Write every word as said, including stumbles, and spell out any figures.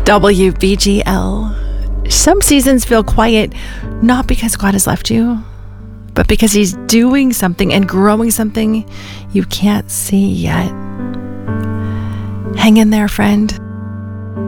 W B G L. Some seasons feel quiet, not because God has left you, but because He's doing something and growing something you can't see yet. Hang in there, friend.